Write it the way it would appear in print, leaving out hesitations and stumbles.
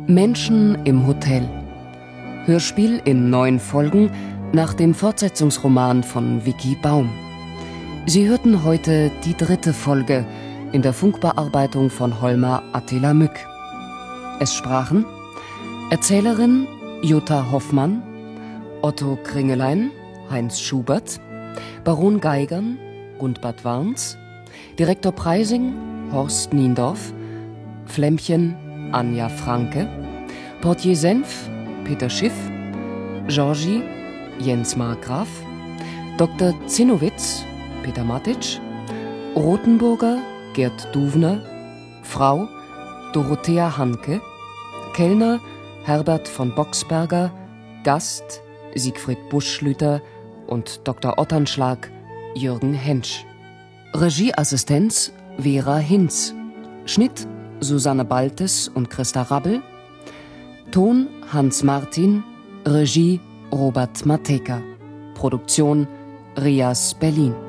Menschen im Hotel. Hörspiel in 9 Folgen nach dem Fortsetzungsroman von Vicky Baum. Sie hörten heute die 3. Folge in der Funkbearbeitung von Holmer Attila Mück. Es sprachen Erzählerin Jutta Hoffmann, Otto Kringelein, Heinz Schubert, Baron Geigern, Gundbad Warns, Direktor Preising, Horst Niendorf, Flämmchen, Anja Franke, Portier Senf, Peter Schiff, Georgie, Jens Markgraf, Dr. Zinnowitz, Peter Matic, Rothenburger, Gerd Duvner, Frau, Dorothea Hanke, Kellner, Herbert von Boxberger, Gast, Siegfried Buschlüter und Dr. Otternschlag, Jürgen Hensch. Regieassistenz, Vera Hinz. Schnitt, Susanne Baltes und Christa Rabbel. Ton, Hans Martin. Regie, Robert Mateka. Produktion, Rias Berlin.